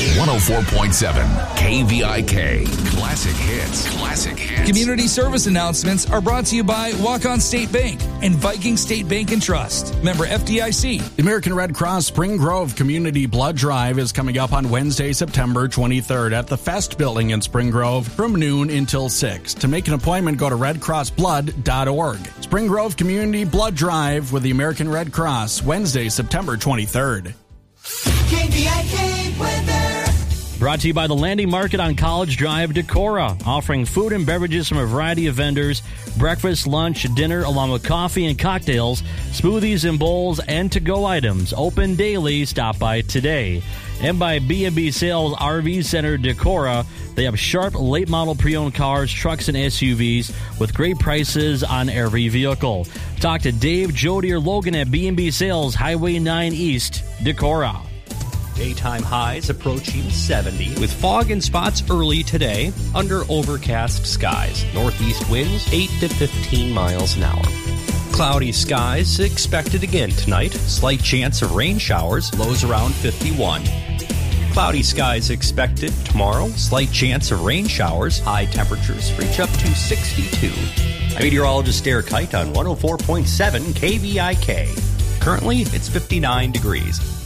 104.7 KVIK. Classic hits. Classic hits. Community service announcements are brought to you by Walk-On State Bank and Viking State Bank and Trust. Member FDIC. The American Red Cross Spring Grove Community Blood Drive is coming up on Wednesday, September 23rd at the Fest Building in Spring Grove from noon until 6. To make an appointment, go to redcrossblood.org. Spring Grove Community Blood Drive with the American Red Cross, Wednesday, September 23rd. KVIK weather. Brought to you by the Landing Market on College Drive, Decorah, offering food and beverages from a variety of vendors, breakfast, lunch, dinner, along with coffee and cocktails, smoothies and bowls, and to-go items. Open daily. Stop by today. And by B&B Sales RV Center, Decorah. They have sharp, late-model pre-owned cars, trucks, and SUVs with great prices on every vehicle. Talk to Dave, Jody, or Logan at B&B Sales, Highway 9 East, Decorah. Daytime highs approaching 70 with fog in spots early today under overcast skies. Northeast winds 8 to 15 miles an hour. Cloudy skies expected again tonight. Slight chance of rain showers. Lows around 51. Cloudy skies expected tomorrow. Slight chance of rain showers. High temperatures reach up to 62. I'm meteorologist Derek Height on 104.7 KVIK. Currently, it's 59 degrees.